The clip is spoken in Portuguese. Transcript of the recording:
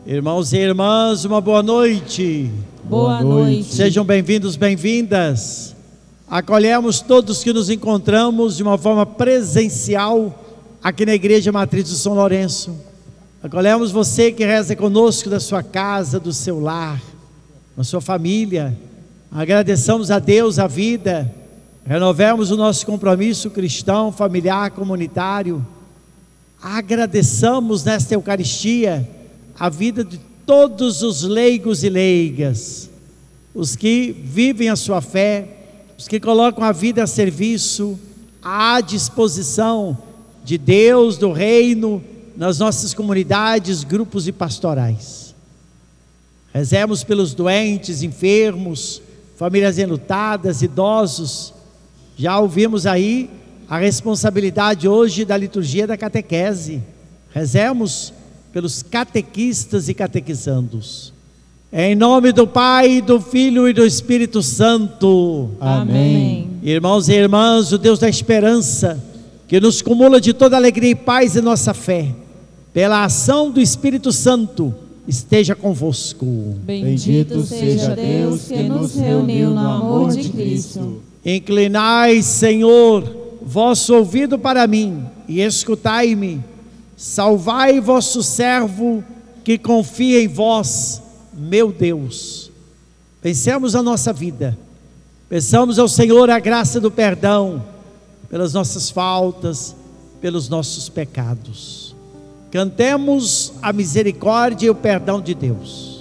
Irmãos e irmãs, uma boa noite. Boa noite. Sejam bem-vindos, bem-vindas. Acolhemos todos que nos encontramos de uma forma presencial aqui na Igreja Matriz de São Lourenço. Acolhemos você que reza conosco da sua casa, do seu lar, da sua família. Agradeçamos a Deus a vida, renovemos o nosso compromisso cristão, familiar, comunitário. Agradeçamos nesta Eucaristia a vida de todos os leigos e leigas, os que vivem a sua fé, os que colocam a vida a serviço, à disposição de Deus, do reino, nas nossas comunidades, grupos e pastorais. Rezemos pelos doentes, enfermos, famílias enlutadas, idosos. Já ouvimos aí a responsabilidade hoje da liturgia da catequese. Rezemos pelos catequistas e catequizandos. Em nome do Pai, do Filho e do Espírito Santo. Amém. Irmãos e irmãs, o Deus da esperança, que nos cumula de toda alegria e paz em nossa fé, pela ação do Espírito Santo, esteja convosco. Bendito seja Deus que nos reuniu no amor de Cristo. Inclinai, Senhor, vosso ouvido para mim e escutai-me. Salvai vosso servo que confia em vós, meu Deus. Pensemos a nossa vida, peçamos ao Senhor a graça do perdão pelas nossas faltas, pelos nossos pecados. Cantemos a misericórdia e o perdão de Deus.